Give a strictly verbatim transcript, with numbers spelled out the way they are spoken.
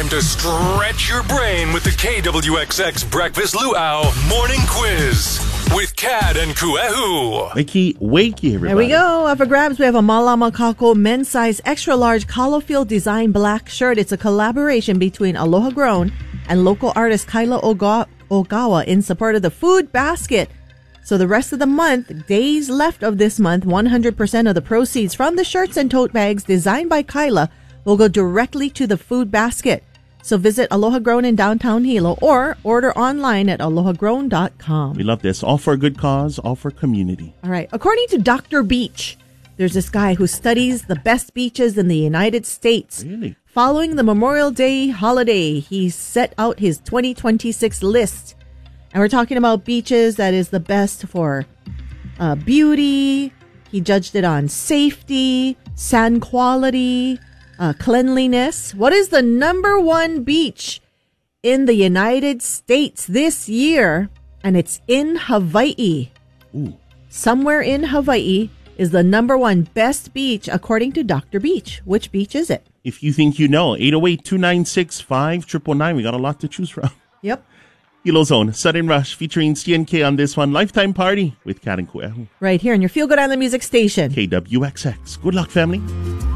time to stretch your brain with the K W X X Breakfast Luau Morning Quiz with Kat and Kuehu. Wakey, wakey, everybody. There we go. Up for grabs, we have a Mala Makako men's size extra large Colofield design black shirt. It's a collaboration between Aloha Grown and local artist Kyla Oga- Ogawa in support of the food basket. So the rest of the month, days left of this month, one hundred percent of the proceeds from the shirts and tote bags designed by Kyla will go directly to the food basket. So visit Aloha Grown in downtown Hilo or order online at aloha grown dot com. We love this. All for a good cause, all for community. All right. According to Doctor Beach, there's this guy who studies the best beaches in the United States. Really? Following the Memorial Day holiday, he set out his twenty twenty-six list. And we're talking about beaches that is the best for uh, beauty. He judged it on safety, sand quality, Uh, cleanliness. What is the number one beach in the United States this year? And it's in Hawaii. Ooh. Somewhere in Hawaii is the number one best beach according to Doctor Beach. Which beach is it? If you think you know, eight oh eight, two nine six, five nine nine nine. We got a lot to choose from. Yep. Hilo Zone, Sudden Rush, featuring C N K on this one. Lifetime Party with Kat and Kuehu. Right here on your Feel Good Island Music Station. K W X X. Good luck, family.